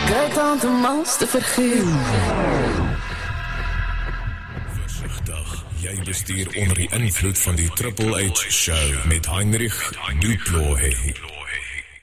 Kijk de mans te vergeet. Versigtig, jy bestuur onder die invloed van die Triple H Show met Heinrich Duplo.